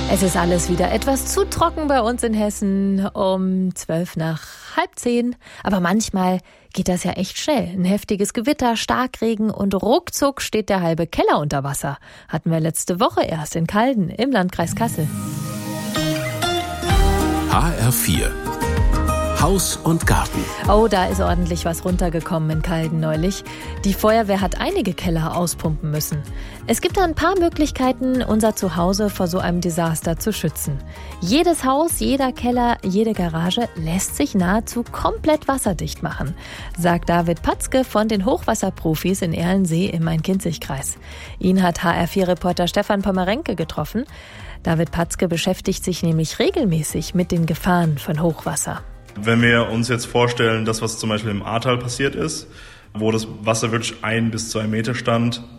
Es ist alles wieder etwas zu trocken bei uns in Hessen um 9:55. Aber manchmal geht das ja echt schnell. Ein heftiges Gewitter, Starkregen und ruckzuck steht der halbe Keller unter Wasser. Hatten wir letzte Woche erst in Calden im Landkreis Kassel. HR4 Haus und Garten. Oh, da ist ordentlich was runtergekommen in Calden neulich. Die Feuerwehr hat einige Keller auspumpen müssen. Es gibt da ein paar Möglichkeiten, unser Zuhause vor so einem Desaster zu schützen. Jedes Haus, jeder Keller, jede Garage lässt sich nahezu komplett wasserdicht machen, sagt David Patzke von den Hochwasserprofis in Erlensee im Main-Kinzig-Kreis. Ihn hat HR4-Reporter Stefan Pommerenke getroffen. David Patzke beschäftigt sich nämlich regelmäßig mit den Gefahren von Hochwasser. Wenn wir uns jetzt vorstellen, das, was zum Beispiel im Ahrtal passiert ist, wo das Wasser wirklich 1 bis 2 Meter stand,